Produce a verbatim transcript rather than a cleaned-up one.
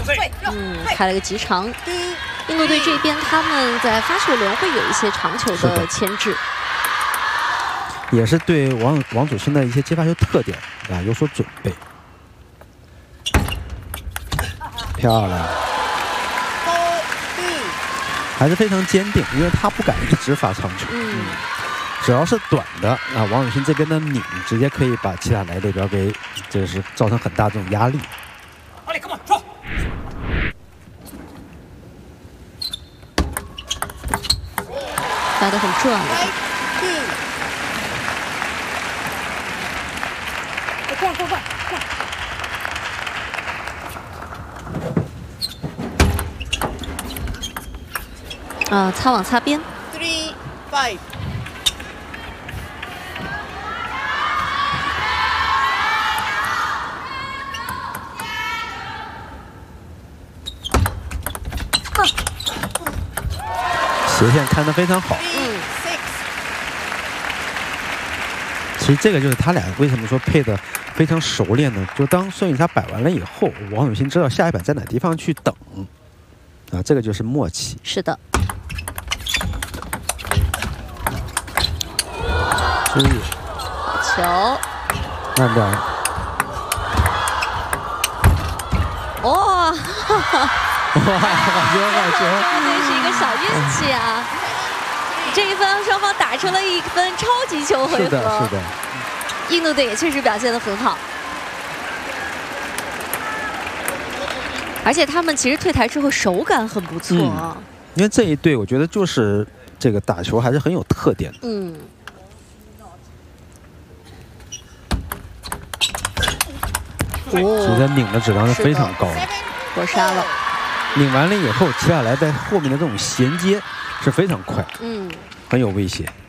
嗯，开了个极长。印度队这边他们在发球轮会有一些长球的牵制， 也是对王王祖鑫的一些接发球特点啊有所准备。漂亮，还是非常坚定，因为他不敢一直发长球。嗯。 只要是短的啊，王祖鑫这边的拧直接可以把齐塔莱这边给，就是造成很大这种压力。 打得很转。快快快快！啊，擦网擦边。Three five。 斜线看得非常好。嗯。其实这个就是他俩为什么说配的非常熟练呢？就当孙颖莎摆完了以后，王祖鑫知道下一板在哪地方去等，啊，这个就是默契。 是的。 注意。 球。 慢点。 哇！哈哈。 哇，好球好球！ 这是一个小运气啊！这一分双方打出了一分超级球回合。 是的，是的。 印度队也确实表现得很好，而且他们其实退台之后手感很不错啊。 嗯、因为这一队，我觉得就是这个打球还是很有特点的。 嗯。 哦，其实拧的质量是非常高的， 过杀了。 拧完了以后，齐塔莱在后面的这种衔接是非常快，嗯，很有威胁。